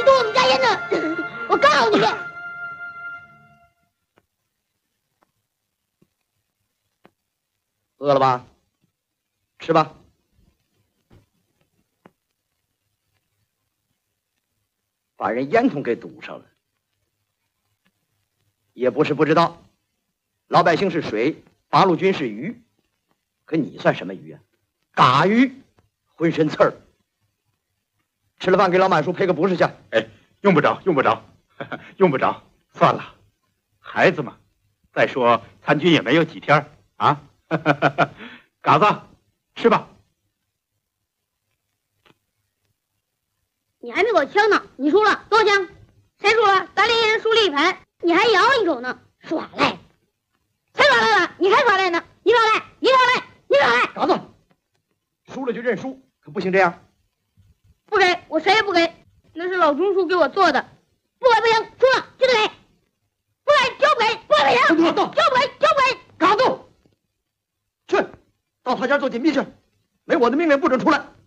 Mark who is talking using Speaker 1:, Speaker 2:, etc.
Speaker 1: 你动我们家烟呢，我告你！
Speaker 2: 饿了吧？吃吧。把人烟筒给堵上了。也不是不知道，老百姓是水，八路军是鱼，可你算什么鱼啊？嘎鱼，浑身刺儿。吃了饭给老满叔赔个不是去。
Speaker 3: 哎，用不着，用不着，用不着，算了，孩子嘛。再说参军也没有几天啊。嘎子，吃吧。
Speaker 1: 你还没给我枪呢，你输了，给我枪。谁输了？咱俩一人输了一盘，你还摇一手呢，耍赖！谁耍赖了？你还耍赖呢？你耍赖！你耍赖！你耍赖！
Speaker 2: 嘎子，输了就认输，可不行这样。
Speaker 1: 不给，我谁也不给，那是老中书给我做的，不给不行，输了就得给，不给就不给，不给不行，就不给就不给。
Speaker 2: 嘎子，去，到他家做紧闭去，没我的命令不准出来。